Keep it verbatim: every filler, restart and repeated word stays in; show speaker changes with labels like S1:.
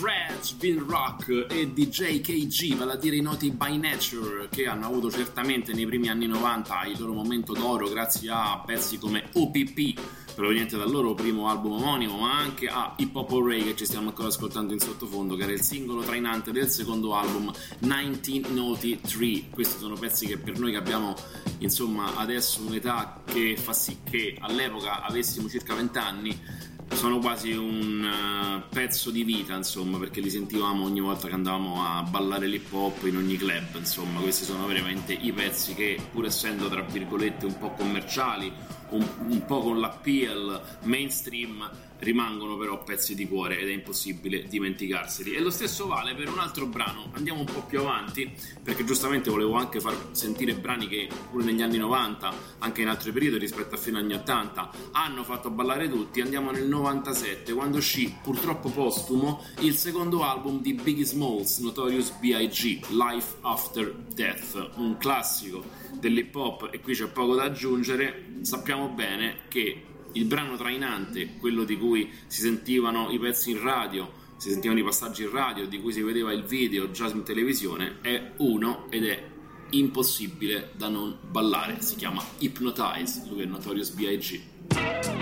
S1: Dredge, Vin Rock e D J K G, vale a dire i noti By Nature, che hanno avuto certamente nei primi anni novanta il loro momento d'oro grazie a pezzi come O P P, proveniente dal loro primo album omonimo, ma anche a Hip Hop Hooray, che ci stiamo ancora ascoltando in sottofondo, che era il singolo trainante del secondo album millenovecentotré. Questi sono pezzi che per noi che abbiamo insomma adesso un'età che fa sì che all'epoca avessimo circa venti anni sono quasi un uh, pezzo di vita, insomma, perché li sentivamo ogni volta che andavamo a ballare l'hip hop in ogni club. Insomma, questi sono veramente i pezzi che, pur essendo tra virgolette un po' commerciali, un, un po' con l'appeal mainstream, rimangono però pezzi di cuore ed è impossibile dimenticarseli. E lo stesso vale per un altro brano. Andiamo un po' più avanti, perché giustamente volevo anche far sentire brani che pure negli anni novanta, anche in altri periodi rispetto a fine anni ottanta, hanno fatto ballare tutti. Andiamo nel novantasette, quando uscì, purtroppo postumo, il secondo album di Biggie Smalls, Notorious B I G, Life After Death, un classico dell'hip hop. E qui c'è poco da aggiungere. Sappiamo bene che il brano trainante, quello di cui si sentivano i pezzi in radio, si sentivano i passaggi in radio, di cui si vedeva il video già in televisione, è uno ed è impossibile da non ballare. Si chiama Hypnotize, lui è Notorious B I G.